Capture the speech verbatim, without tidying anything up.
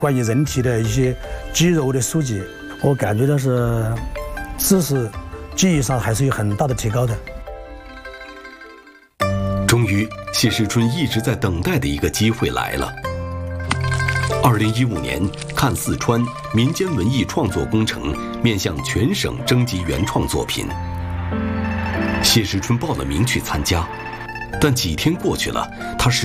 关于人体的一些肌肉的书籍，我感觉到是知识记忆上还是有很大的提高的。 终于，谢时春一直在等待的一个机会来了。二零一五年，看四川民间文艺创作工程面向全省征集原创作品，谢时春报了名去参加，但几天过去了，他始